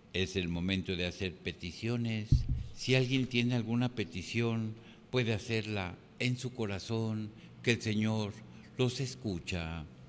Es el momento de hacer peticiones. Si alguien tiene alguna petición, puede hacerla en su corazón, que el Señor los escucha.